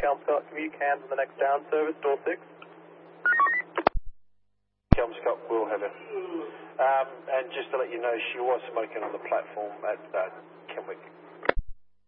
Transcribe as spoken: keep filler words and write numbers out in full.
Kelmscott, commute cans in the next down service, door six. Kelmscott will have it. Um, and just to let you know, she was smoking on the platform at uh, Kenwick.